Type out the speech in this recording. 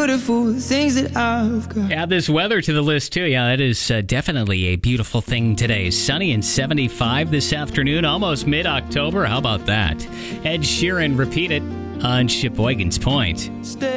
beautiful things that I've got. Add this weather to the list, too. Yeah, that is definitely a beautiful thing today. Sunny and 75 this afternoon, almost mid-October. How about that? Ed Sheeran, Repeat It on Sheboygan's Point. Stay